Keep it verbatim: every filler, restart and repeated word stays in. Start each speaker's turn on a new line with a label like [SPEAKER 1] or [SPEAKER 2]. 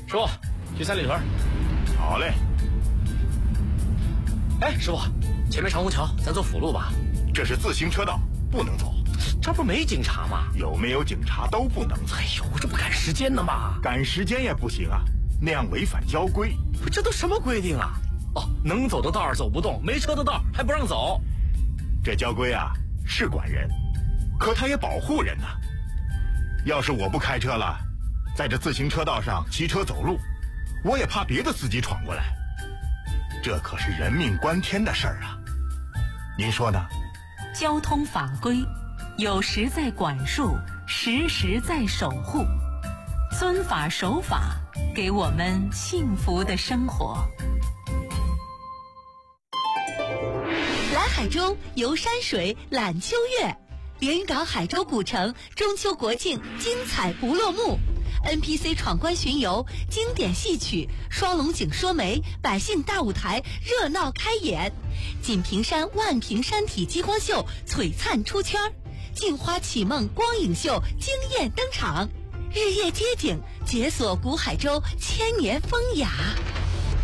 [SPEAKER 1] 师傅，去三里屯。
[SPEAKER 2] 好嘞。
[SPEAKER 1] 哎，师傅，前面长虹桥，咱走辅路吧。
[SPEAKER 2] 这是自行车道，不能走。
[SPEAKER 1] 这不没警察吗？
[SPEAKER 2] 有没有警察都不能走。
[SPEAKER 1] 哎呦，这不赶时间呢吗？
[SPEAKER 2] 赶时间也不行啊，那样违反交规。
[SPEAKER 1] 不，这都什么规定啊？哦，能走的道儿走不动，没车的道还不让走。
[SPEAKER 2] 这交规啊，是管人，可他也保护人呐、啊。要是我不开车了，在这自行车道上骑车走路，我也怕别的司机闯过来。这可是人命关天的事儿啊，您说呢？
[SPEAKER 3] 交通法规有时在管束，时时在守护，遵法守法，给我们幸福的生活。
[SPEAKER 4] 来海州游山水览秋月，连云港海州古城中秋国庆精彩不落幕， N P C 闯关巡游，经典戏曲，双龙井说媒，百姓大舞台热闹开演，锦屏山万屏山体激光秀璀璨出圈，镜花启梦光影秀惊艳登场，日夜街景解锁古海州千年风雅。